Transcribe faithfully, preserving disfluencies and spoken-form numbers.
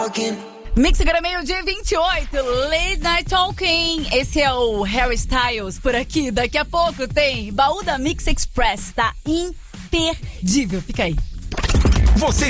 Mix agora meio-dia vinte e oito, Late Night Talking. Esse é o Harry Styles por aqui. Daqui a pouco tem Baú da Mix Express. Tá imperdível. Fica aí. Você